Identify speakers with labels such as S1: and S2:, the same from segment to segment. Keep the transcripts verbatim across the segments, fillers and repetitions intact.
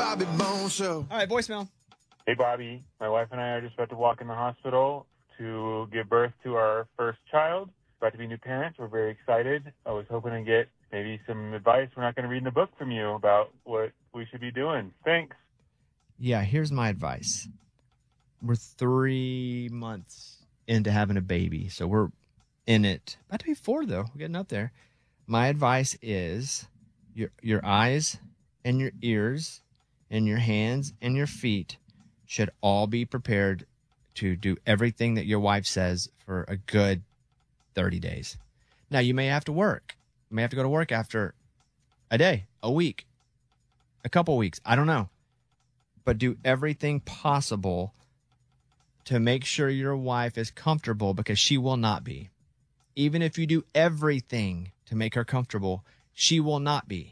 S1: Bobby Bones Show.
S2: All right, voicemail.
S3: Hey, Bobby. My wife and I are just about to walk in the hospital to give birth to our first child. About to be new parents. We're very excited. I was hoping to get maybe some advice. We're not going to read in a book from you about what we should be doing. Thanks.
S2: Yeah, here's my advice. We're three months into having a baby, so we're in it. About to be four, though. We're getting up there. My advice is your your eyes and your ears and your hands and your feet should all be prepared to do everything that your wife says for a good thirty days. Now, you may have to work. You may have to go to work after a day, a week, a couple weeks. I don't know. But do everything possible to make sure your wife is comfortable, because she will not be. Even if you do everything to make her comfortable, she will not be.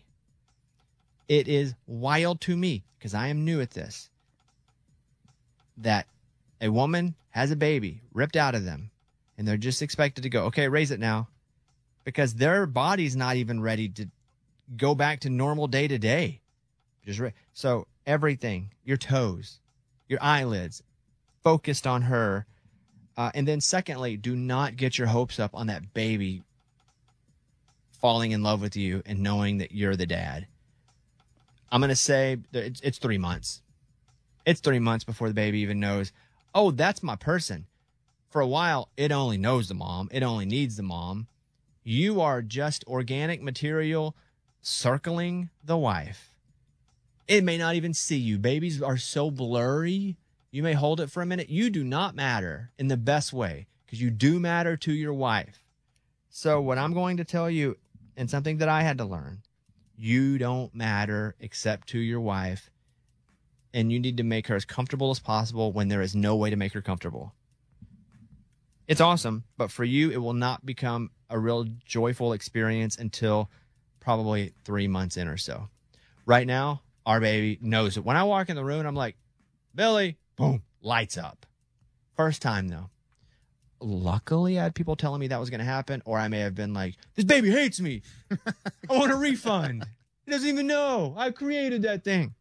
S2: It is wild to me, because I am new at this, that a woman has a baby ripped out of them, and they're just expected to go, okay, raise it now, because their body's not even ready to go back to normal day to day. Just re- so everything, your toes, your eyelids, focused on her. Uh, and then secondly, do not get your hopes up on that baby falling in love with you and knowing that you're the dad. I'm going to say that it's, it's three months. It's three months before the baby even knows, oh, that's my person. For a while, it only knows the mom. It only needs the mom. You are just organic material circling the wife. It may not even see you. Babies are so blurry. You may hold it for a minute. You do not matter in the best way, because you do matter to your wife. So what I'm going to tell you, and something that I had to learn, you don't matter except to your wife, and you need to make her as comfortable as possible when there is no way to make her comfortable. It's awesome, but for you, it will not become a real joyful experience until probably three months in or so. Right now, our baby knows it. When I walk in the room, I'm like, Billy, boom, lights up. First time, though. Luckily, I had people telling me that was going to happen, or I may have been like, this baby hates me. I want a refund. He doesn't even know. I created that thing.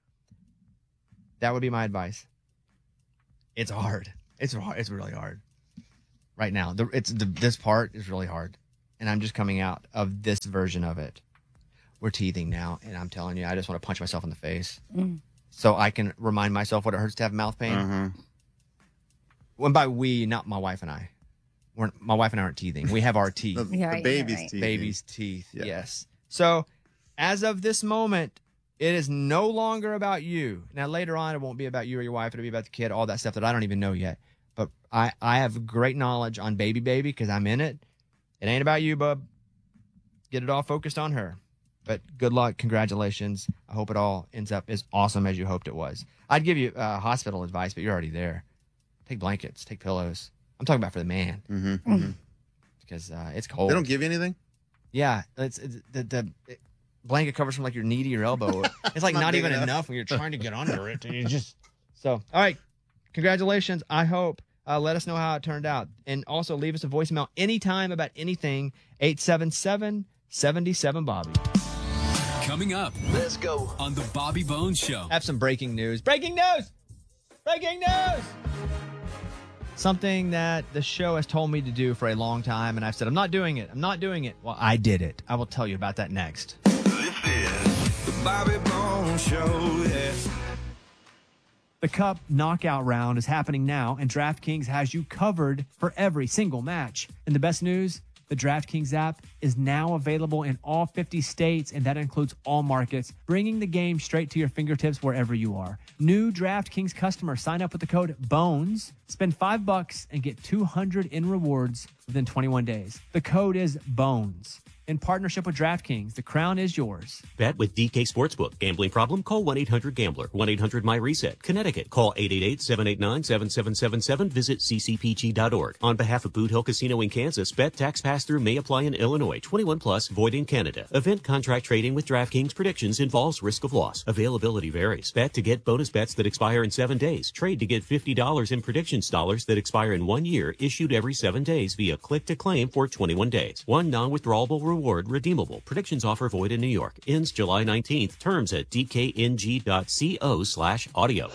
S2: That would be my advice. It's hard. It's hard. It's really hard. Right now, the, it's the, this part is really hard, and I'm just coming out of this version of it. We're teething now, and I'm telling you, I just want to punch myself in the face mm. so I can remind myself what it hurts to have mouth pain. Uh-huh. When by we, not my wife and I. We're, my wife and I aren't teething. We have our teeth.
S4: the, the right, baby's right. teeth.
S2: Baby's teeth, yeah. Yes. So as of this moment, it is no longer about you. Now, later on, it won't be about you or your wife. It'll be about the kid, all that stuff that I don't even know yet. But I, I have great knowledge on baby baby because I'm in it. It ain't about you, bub. Get it all focused on her. But good luck. Congratulations. I hope it all ends up as awesome as you hoped it was. I'd give you uh, hospital advice, but you're already there. Take blankets. Take pillows. I'm talking about for the man.
S4: Mm-hmm, mm-hmm.
S2: Because uh, it's cold.
S4: They don't give you anything?
S2: Yeah. It's, it's the, the it, blanket covers from like your knee to your elbow. It's like not, not even enough. enough when you're trying to get under it. And you just So, all right. Congratulations. I hope. Uh, let us know how it turned out. And also leave us a voicemail anytime about anything. eight seven seven, seven seven, Bobby.
S5: Coming up.
S1: Let's go.
S5: On the Bobby Bones Show.
S2: Have some breaking news. Breaking news! Breaking news! Something that the show has told me to do for a long time, and I've said, I'm not doing it. I'm not doing it. Well, I did it. I will tell you about that next.
S1: This is the Bobby Bones Show, yeah.
S6: The Cup knockout round is happening now, and DraftKings has you covered for every single match. And the best news, the DraftKings app is now available in all fifty states, and that includes all markets, bringing the game straight to your fingertips wherever you are. New DraftKings customers sign up with the code BONES, spend five bucks, and get two hundred in rewards within twenty-one days. The code is BONES. In partnership with DraftKings, the crown is yours.
S7: Bet with D K Sportsbook. Gambling problem? Call one eight hundred gambler. one eight hundred my reset. Connecticut. Call eight eight eight, seven eight nine, seven seven seven seven. Visit c c p g dot org. On behalf of Boot Hill Casino in Kansas, bet tax pass-through may apply in Illinois. twenty-one plus, void in Canada. Event contract trading with DraftKings predictions involves risk of loss. Availability varies. Bet to get bonus bets that expire in seven days. Trade to get fifty dollars in predictions dollars that expire in one year, issued every seven days via via click to claim for twenty-one days. One non-withdrawable reward redeemable. Predictions offer void in New York. Ends July nineteenth. Terms at dkng.co slash audio.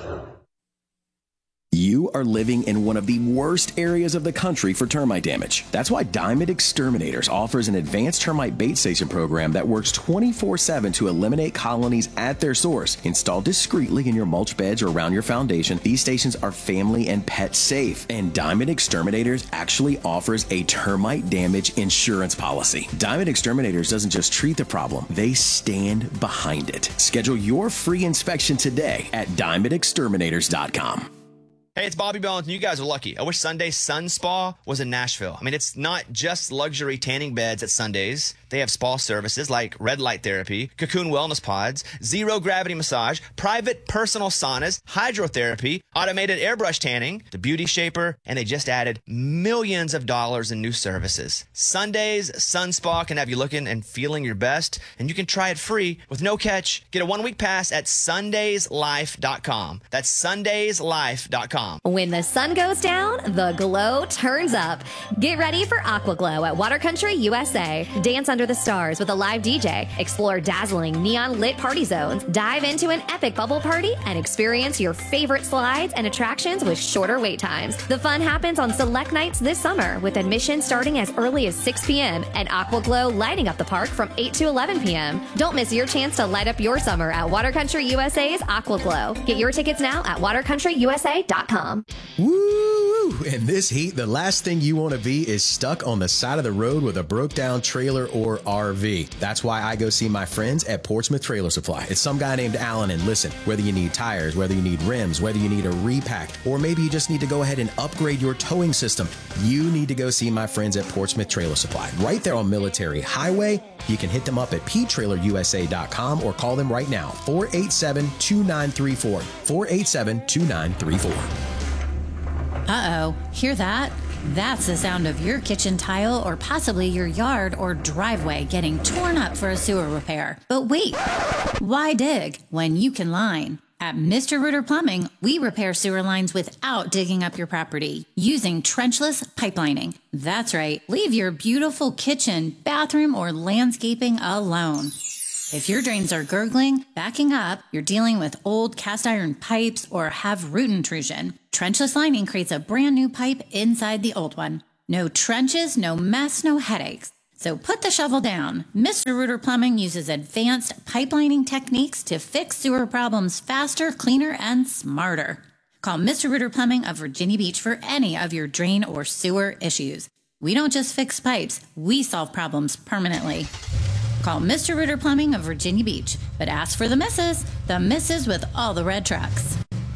S4: You are living in one of the worst areas of the country for termite damage. That's why Diamond Exterminators offers an advanced termite bait station program that works twenty-four seven to eliminate colonies at their source. Installed discreetly in your mulch beds or around your foundation, these stations are family and pet safe. And Diamond Exterminators actually offers a termite damage insurance policy. Diamond Exterminators doesn't just treat the problem, they stand behind it. Schedule your free inspection today at diamond exterminators dot com.
S2: Hey, it's Bobby Bones, and you guys are lucky. I wish Sunday Sun Spa was in Nashville. I mean, it's not just luxury tanning beds at Sundays. They have spa services like red light therapy, cocoon wellness pods, zero gravity massage, private personal saunas, hydrotherapy, automated airbrush tanning, the beauty shaper, and they just added millions of dollars in new services. Sundays Sun Spa can have you looking and feeling your best, and you can try it free with no catch. Get a one-week pass at sundays life dot com. That's sundays life dot com.
S8: When the sun goes down, the glow turns up. Get ready for Aqua Glow at Water Country U S A. Dance under the stars with a live D J. Explore dazzling neon-lit party zones. Dive into an epic bubble party and experience your favorite slides and attractions with shorter wait times. The fun happens on select nights this summer with admission starting as early as six p.m. and Aqua Glow lighting up the park from eight to eleven p.m. Don't miss your chance to light up your summer at Water Country U S A's Aqua Glow. Get your tickets now at water country u s a dot com.
S4: Woo! In this heat, the last thing you want to be is stuck on the side of the road with a broke down trailer or R V. That's why I go see my friends at Portsmouth Trailer Supply. It's some guy named Alan, and listen, whether you need tires, whether you need rims, whether you need a repack, or maybe you just need to go ahead and upgrade your towing system, you need to go see my friends at Portsmouth Trailer Supply. Right there on Military Highway. You can hit them up at p trailer u s a dot com or call them right now, four eight seven, two nine three four, four eight seven, two nine three four.
S9: Uh-oh, hear that? That's the sound of your kitchen tile or possibly your yard or driveway getting torn up for a sewer repair. But wait, why dig when you can line? At Mister Rooter Plumbing, we repair sewer lines without digging up your property using trenchless pipelining. That's right, leave your beautiful kitchen, bathroom, or landscaping alone. If your drains are gurgling, backing up, you're dealing with old cast iron pipes, or have root intrusion, trenchless lining creates a brand new pipe inside the old one. No trenches, no mess, no headaches. So put the shovel down. Mister Rooter Plumbing uses advanced pipelining techniques to fix sewer problems faster, cleaner, and smarter. Call Mister Rooter Plumbing of Virginia Beach for any of your drain or sewer issues. We don't just fix pipes, we solve problems permanently. Call Mister Rooter Plumbing of Virginia Beach, but ask for the missus, the missus with all the red trucks.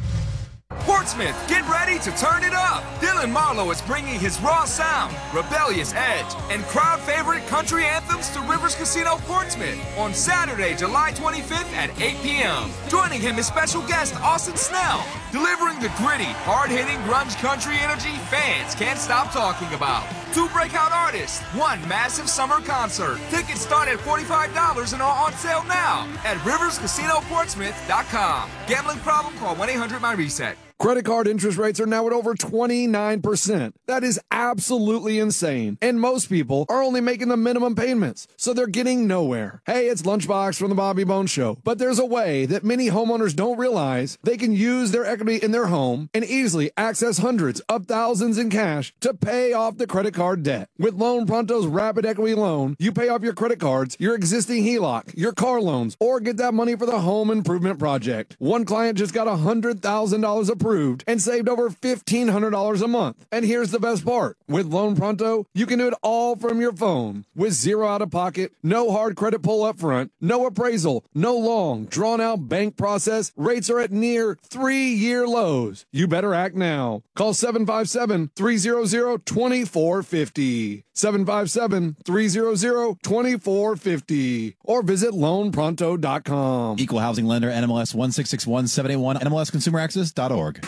S1: Portsmouth, get ready to turn it up! Dylan Marlowe is bringing his raw sound, rebellious edge, and crowd favorite country anthems to Rivers Casino Portsmouth on Saturday, July twenty-fifth at eight p.m. Joining him is special guest Austin Snell, delivering the gritty, hard-hitting grunge country energy fans can't stop talking about. Two breakout artists, one massive summer concert. Tickets start at forty-five dollars and are on sale now at rivers casino portsmouth dot com. Gambling problem? Call one eight hundred my reset.
S10: Credit card interest rates are now at over twenty-nine percent. That is absolutely insane. And most people are only making the minimum payments, so they're getting nowhere. Hey, it's Lunchbox from the Bobby Bones Show. But there's a way that many homeowners don't realize they can use their equity in their home and easily access hundreds of thousands in cash to pay off the credit card debt. With Loan Pronto's Rapid Equity Loan, you pay off your credit cards, your existing H E L O C, your car loans, or get that money for the home improvement project. One client just got one hundred thousand dollars approved and saved over fifteen hundred dollars a month. And here's the best part. With Loan Pronto, you can do it all from your phone with zero out of pocket, no hard credit pull up front, no appraisal, no long, drawn-out bank process. Rates are at near three-year lows. You better act now. Call seven five seven, three hundred, two four five zero. seven five seven, three hundred, two four five zero. Or visit loan pronto dot com.
S11: Equal housing lender, N M L S one six six one seven eight one, N M L S consumer access dot org.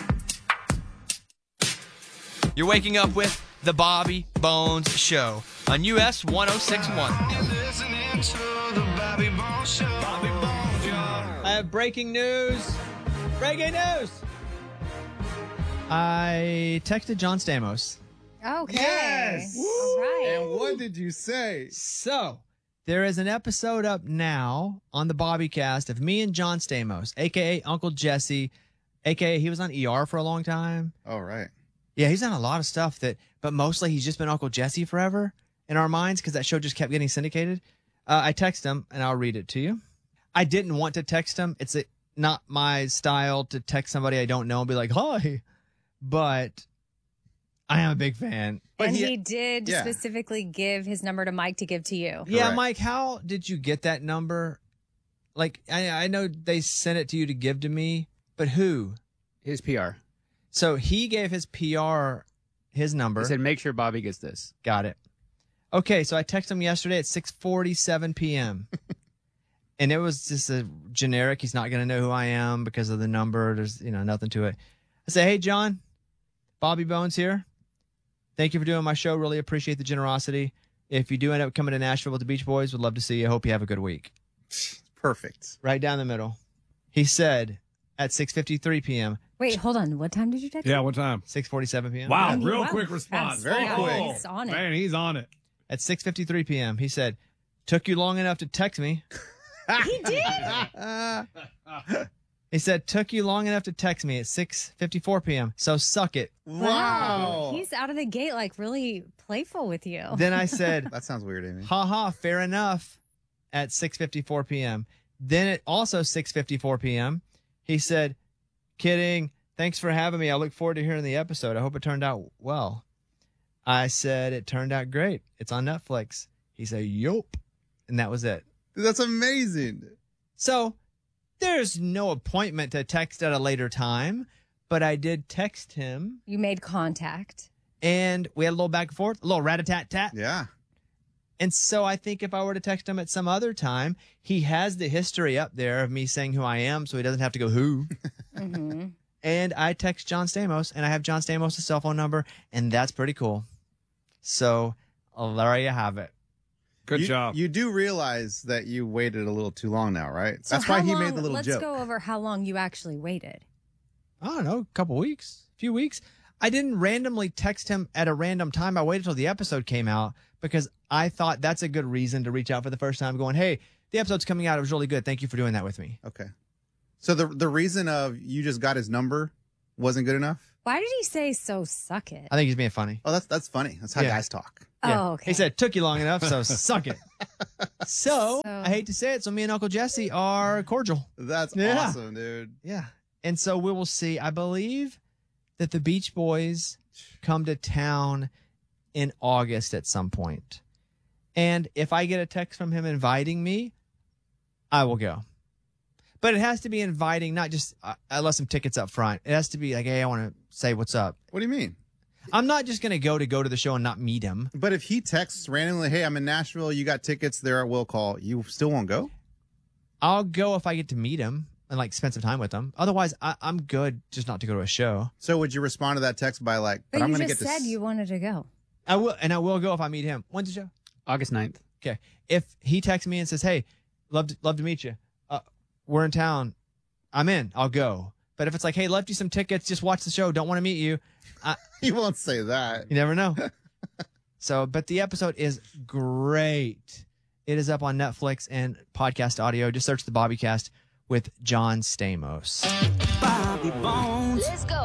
S2: You're waking up with the Bobby Bones Show on U S one oh six point one. I have breaking news. Breaking news. I texted John Stamos.
S12: Okay.
S13: Yes.
S12: All right.
S13: And what did you say?
S2: So, there is an episode up now on the Bobbycast of me and John Stamos, a k a. Uncle Jesse, a k a he was on E R for a long time.
S13: All right.
S2: Yeah, he's done a lot of stuff, that, but mostly he's just been Uncle Jesse forever in our minds because that show just kept getting syndicated. Uh, I text him, and I'll read it to you. I didn't want to text him. It's a, not my style to text somebody I don't know and be like, hi. But I am a big fan. But
S12: And he, he did
S2: yeah.
S12: specifically give his number to Mike to give to you.
S2: Yeah, Correct. Mike, how did you get that number? Like, I, I know they sent it to you to give to me, but who?
S14: His P R.
S2: So he gave his P R his number.
S14: He said, make sure Bobby gets this.
S2: Got it. Okay, so I texted him yesterday at six forty-seven p.m. And it was just a generic, he's not going to know who I am because of the number. There's, you know, nothing to it. I say, hey, John, Bobby Bones here. Thank you for doing my show. Really appreciate the generosity. If you do end up coming to Nashville with the Beach Boys, would love to see you. Hope you have a good week.
S13: Perfect.
S2: Right down the middle. He said at six fifty-three p.m.
S12: Wait, hold on. What time did you text?
S10: Yeah,
S12: him?
S10: what time?
S2: six forty-seven p.m.
S10: Wow,
S12: And he-
S10: real
S12: wow,
S10: quick response.
S12: fast.
S10: Very
S12: Yeah,
S10: quick.
S12: he's on it.
S10: Man, he's on it.
S2: At six fifty-three p.m., he said, took you long enough to text me.
S12: He did.
S2: He said, took you long enough to text me at six fifty-four p.m., so suck it.
S12: Wow. He's out of the gate, like really playful with you.
S2: Then I said,
S13: that sounds weird, Amy.
S2: Ha ha, fair enough, at six fifty-four p.m. Then at also six fifty-four p.m., he said, kidding, thanks for having me. I look forward to hearing the episode. I hope it turned out well. I said, it turned out great. It's on Netflix. He said, yup. And that was it.
S13: That's amazing.
S2: So there's no appointment to text at a later time, but I did text him.
S12: You made contact.
S2: And we had a little back and forth, a little rat-a-tat-tat.
S13: Yeah.
S2: And so I think if I were to text him at some other time, he has the history up there of me saying who I am, so he doesn't have to go who.
S12: Mm-hmm.
S2: And I text John Stamos, and I have John Stamos' cell phone number, and that's pretty cool. So there you have it.
S10: Good
S13: you,
S10: job.
S13: You do realize that you waited a little too long now, right?
S12: So
S13: That's why
S12: how
S13: he
S12: long-
S13: made the little
S12: let's
S13: joke.
S12: go over how long you actually waited.
S2: I don't know, a couple weeks, a few weeks. I didn't randomly text him at a random time. I waited till the episode came out because I thought that's a good reason to reach out for the first time, going, hey, the episode's coming out. It was really good. Thank you for doing that with me.
S13: Okay. So the the reason of you just got his number wasn't good enough?
S12: Why did he say so suck it?
S2: I think he's being funny.
S13: Oh, that's that's funny. That's how
S2: Yeah.
S13: guys talk.
S2: Yeah.
S12: Oh, okay.
S2: He said, took you long enough, so suck it. So,
S12: So-
S2: I hate to say it, so me and Uncle Jesse are cordial.
S13: That's
S2: Yeah.
S13: awesome, dude.
S2: Yeah. And so we will see. I believe that the Beach Boys come to town in August at some point. And if I get a text from him inviting me, I will go. But it has to be inviting, not just, uh, I left some tickets up front. It has to be like, hey, I want to say what's up.
S13: What do you mean?
S2: I'm not just going to go to go to the show and not meet him.
S13: But if he texts randomly, hey, I'm in Nashville, you got tickets there at Will Call, you still won't go?
S2: I'll go if I get to meet him and like spend some time with him. Otherwise, I, I'm good just not to go to a show.
S13: So would you respond to that text by like, but,
S12: But
S13: I'm
S12: you
S13: going to
S12: just
S13: get
S12: said
S13: this?
S12: you wanted to go.
S2: I will, and I will go if I meet him. When's the show?
S14: August ninth.
S2: Okay. If he texts me and says, hey, love to, love to meet you. Uh, we're in town. I'm in. I'll go. But if it's like, hey, left you some tickets, just watch the show. Don't want to meet you. I,
S13: You won't say that.
S2: you never know. So, but the episode is great. It is up on Netflix and podcast audio. Just search the Bobbycast with John Stamos.
S15: Bobby Bones. Let's go.